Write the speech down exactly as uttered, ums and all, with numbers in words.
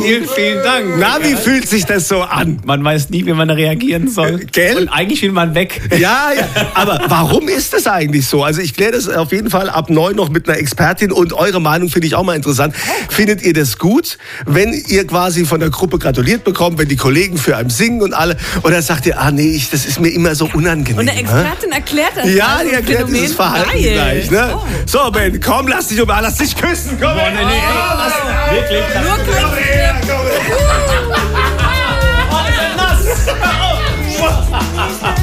Vielen, vielen Dank. Na, wie fühlt sich das so an? Man weiß nie, wie man reagieren soll. Äh, gell? Und eigentlich will man weg. Ja, ja, aber warum ist das eigentlich so? Also ich kläre das auf jeden Fall ab neun noch mit einer Expertin und eure Meinung finde ich auch mal interessant. Findet ihr das gut, wenn ihr quasi von der Gruppe gratuliert bekommt, wenn die Kollegen für einen singen und alle? Oder sagt ihr, ah nee, ich, das ist mir immer so unangenehm. Und eine Expertin ne? erklärt das. Ja, also die erklärt Phänomen. dieses Verhalten Geil. gleich. Ne? Oh. So, Ben, komm, lass dich um, lass dich küssen. Komm, Boah, nee, nee, oh, ey, wirklich. Nur kein komm her, komm her.